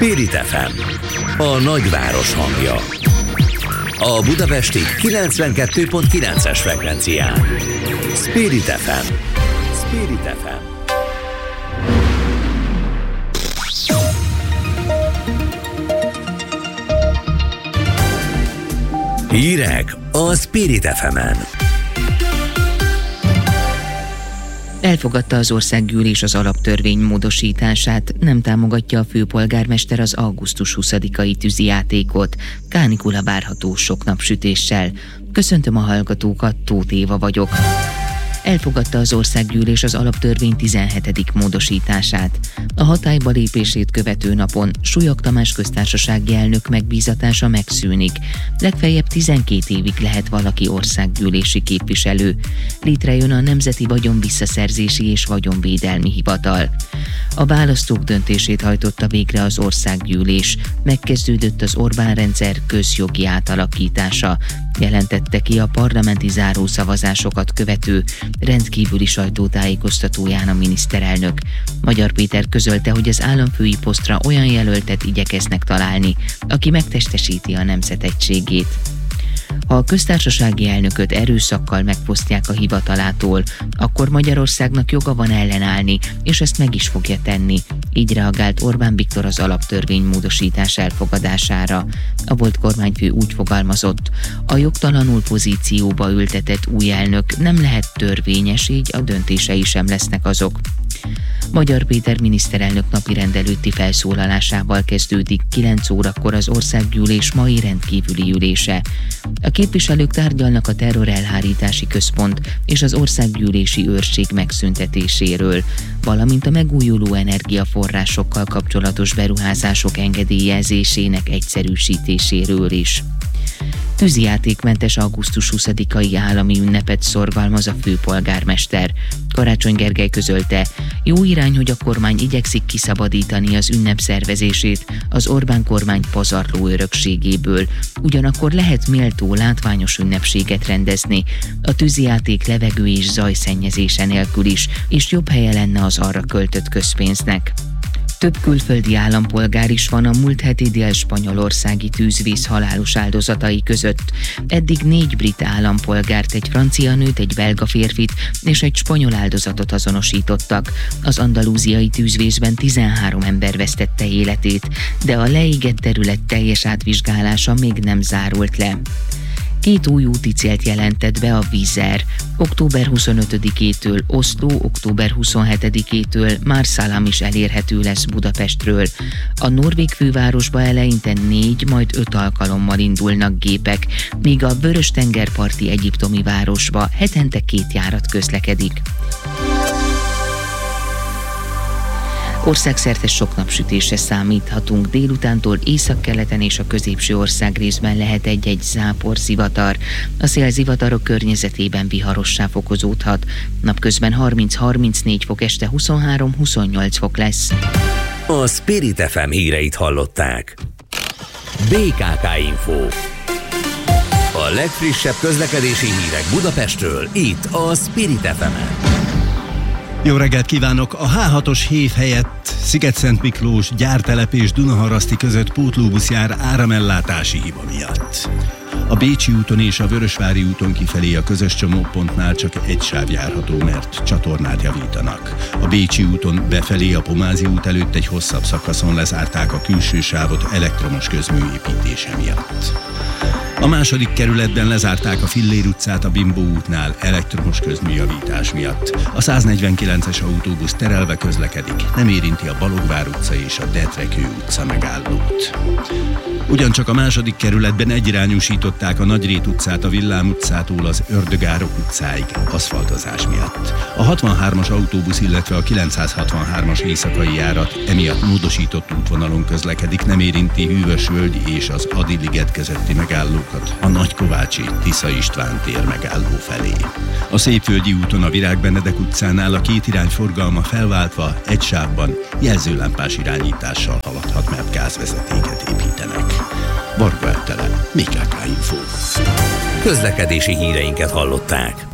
Spirit FM, a nagyváros hangja. A budapesti 92.9-es frekvencián. Spirit FM. Spirit FM. Hírek a Spirit FM-en. Elfogadta az országgyűlés az alaptörvény módosítását, nem támogatja a főpolgármester az augusztus 20-ai tűzijátékot. Kánikula várható sok napsütéssel. Köszöntöm a hallgatókat, Tóth Éva vagyok. Elfogadta az országgyűlés az alaptörvény 17. módosítását. A hatályba lépését követő napon Súlyog Tamás köztársasági elnök megbízatása megszűnik. Legfeljebb 12 évig lehet valaki országgyűlési képviselő. Létrejön a Nemzeti Vagyonvisszaszerzési és Vagyonvédelmi Hivatal. A választók döntését hajtotta végre az országgyűlés. Megkezdődött az Orbán-rendszer közjogi átalakítása, jelentette ki a parlamenti zárószavazásokat követő rendkívüli sajtótájékoztatóján a miniszterelnök. Magyar Péter közölte, hogy az államfői posztra olyan jelöltet igyekeznek találni, aki megtestesíti a nemzet egységét. Ha a köztársasági elnököt erőszakkal megfosztják a hivatalától, akkor Magyarországnak joga van ellenállni, és ezt meg is fogja tenni. Így reagált Orbán Viktor az alaptörvény módosítás elfogadására. A volt kormányfő úgy fogalmazott: a jogtalanul pozícióba ültetett új elnök nem lehet törvényes, így a döntései sem lesznek azok. Magyar Péter miniszterelnök napirend előtti felszólalásával kezdődik 9 órakor az országgyűlés mai rendkívüli ülése. A képviselők tárgyalnak a terrorelhárítási központ és az országgyűlési őrség megszüntetéséről, valamint a megújuló energiaforrásokkal kapcsolatos beruházások engedélyezésének egyszerűsítéséről is. Tűzijátékmentes augusztus 20-ai állami ünnepet szorgalmaz a főpolgármester. Karácsony Gergely közölte, jó irány, hogy a kormány igyekszik kiszabadítani az ünnep szervezését az Orbán kormány pazarló örökségéből. Ugyanakkor lehet méltó, látványos ünnepséget rendezni, a tűzijáték levegő és zajszennyezése nélkül is, és jobb helye lenne az arra költött közpénznek. Több külföldi állampolgár is van a múlt heti dél-spanyolországi tűzvész halálos áldozatai között. Eddig 4 brit állampolgárt, egy francia nőt, egy belga férfit és egy spanyol áldozatot azonosítottak. Az andalúziai tűzvészben 13 ember vesztette életét, de a leégett terület teljes átvizsgálása még nem zárult le. 2 új úti célt jelentett be a Wizz Air. Október 25-től Oszló, október 27-től Marsalam is elérhető lesz Budapestről. A norvég fővárosba eleinte 4, majd 5 alkalommal indulnak gépek, míg a Vörös-tengerparti egyiptomi városba hetente 2 járat közlekedik. Országszerte sok napsütésre számíthatunk, délutántól északkeleten és a középső ország részben lehet egy-egy zápor, zivatar. A szél zivatarok környezetében viharossá fokozódhat. Napközben 30-34 fok, este 23-28 fok lesz. A Spirit FM híreit hallották. BKK Info. A legfrissebb közlekedési hírek Budapestről, itt a Spirit FM-en. Jó reggelt kívánok! A H6-os hév helyett Sziget-Szent-Miklós, Gyártelep és Dunaharaszti között pótlóbusz jár áramellátási hiba miatt. A Bécsi úton és a Vörösvári úton kifelé a közös csomópontnál csak egy sáv járható, mert csatornát javítanak. A Bécsi úton befelé a Pomázi út előtt egy hosszabb szakaszon lezárták a külső sávot elektromos közmű építése miatt. A második kerületben lezárták a Fillér utcát a Bimbó útnál elektromos közműjavítás miatt. A 149-es autóbusz terelve közlekedik, nem érinti a Balogvár utca és a Detrekő utca megállót. Ugyancsak a második kerületben egyirányúsították a Nagyrét utcát a Villám utcától az Ördögárok utcáig aszfaltozás miatt. A 63-as autóbusz, illetve a 963-as éjszakai járat emiatt módosított útvonalon közlekedik, nem érinti Hűvösvölgy és az Adi-liget közötti megállókat a Nagykovácsi Tisza István tér megálló felé. A Szépvölgyi úton a Virág Benedek utcánál a két irány forgalma felváltva egy sávban jelzőlámpás irányítással haladhat, mert gázvezetéket építenek. Varga Etele, BKK Info. Közlekedési híreinket hallották.